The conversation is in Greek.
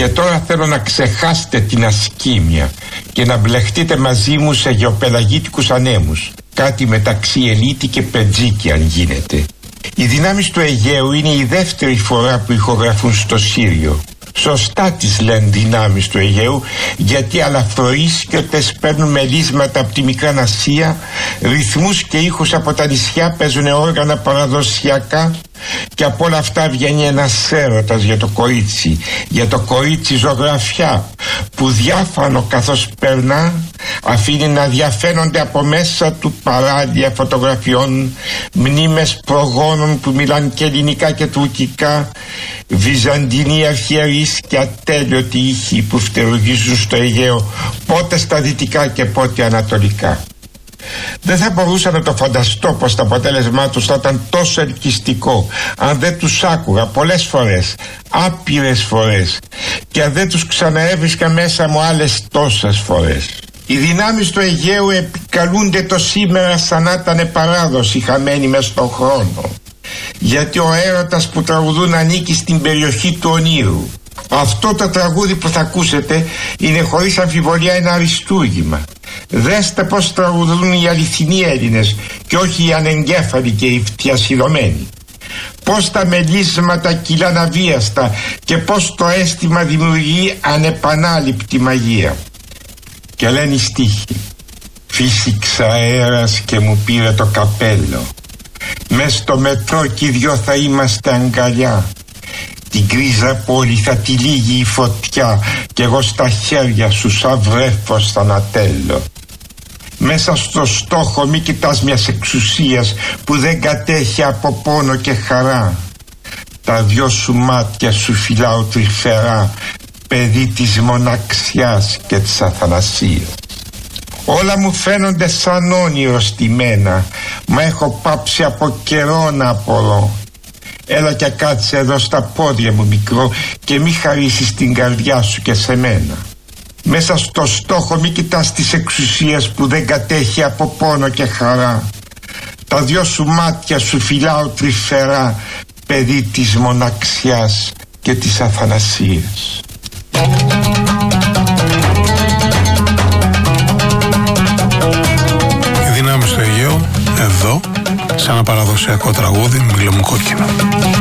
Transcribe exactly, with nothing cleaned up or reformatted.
Και τώρα θέλω να ξεχάσετε την ασκήμια και να μπλεχτείτε μαζί μου σε γεωπελαγίτικους ανέμους, κάτι μεταξύ Ελίτη και Πετζίκη αν γίνεται. Οι δυνάμεις του Αιγαίου είναι η δεύτερη φορά που ηχογραφούν στο Σύριο. Σωστά τις λένε δυνάμεις του Αιγαίου, γιατί αλαφροίσκιωτες παίρνουν μελίσματα από τη Μικρά Ασία, ρυθμούς και ήχους από τα νησιά, παίζουν όργανα παραδοσιακά, και από όλα αυτά βγαίνει ένας έρωτας για το κορίτσι, για το κορίτσι ζωγραφιά, που διάφανο καθώς περνά αφήνει να διαφαίνονται από μέσα του παράλια φωτογραφιών, μνήμες προγόνων που μιλάνε και ελληνικά και τουρκικά, βυζαντινοί αρχιερείς και ατέλειωτοι ήχοι που φτερουγίζουν στο Αιγαίο, πότε στα δυτικά και πότε ανατολικά. Δεν θα μπορούσα να το φανταστώ πως το αποτέλεσμά τους θα ήταν τόσο ελκυστικό αν δεν τους άκουγα πολλές φορές, άπειρες φορές, και αν δεν τους ξαναέβρισκα μέσα μου άλλες τόσες φορές. Οι δυνάμεις του Αιγαίου επικαλούνται το σήμερα σαν να ήταν παράδοση χαμένη μες στον χρόνο, γιατί ο έρωτας που τραγουδούν ανήκει στην περιοχή του ονείρου. Αυτό το τραγούδι που θα ακούσετε είναι χωρίς αμφιβολία ένα αριστούργημα. Δέστε πως τραγουδούν οι αληθινοί Έλληνες και όχι οι ανεγκέφαλοι και οι φτιασιδωμένοι. Πως τα μελίσματα κυλάνε αβίαστα και πως το αίσθημα δημιουργεί ανεπανάληπτη μαγεία. Και λένε οι στίχοι: φύσηξα αέρας και μου πήρε το καπέλο, μες στο μετρό κι οι δυο θα είμαστε αγκαλιά, την γκρίζα πόλη θα τη λύγει η φωτιά κι εγώ στα χέρια σου σαν βρέφος θα ανατέλω. Μέσα στο στόχο μη κοιτάς μιας εξουσίας που δεν κατέχει από πόνο και χαρά, τα δυο σου μάτια σου φυλάω τρυφερά, παιδί της μοναξιάς και της αθανασίας. Όλα μου φαίνονται σαν όνειρο στημένα, μα έχω πάψει από καιρό να απορώ. Έλα και κάτσε εδώ στα πόδια μου μικρό και μη χαρίσεις την καρδιά σου και σε μένα. Μέσα στο στόχο μη κοιτάς τις εξουσίες που δεν κατέχει από πόνο και χαρά, τα δυο σου μάτια σου φυλάω τρυφερά, παιδί της μοναξιάς και της αθανασίας. Οι δυνάμεις του Αιγαίου εδώ, σε ένα παραδοσιακό τραγούδι, Μήλο μου κόκκινο.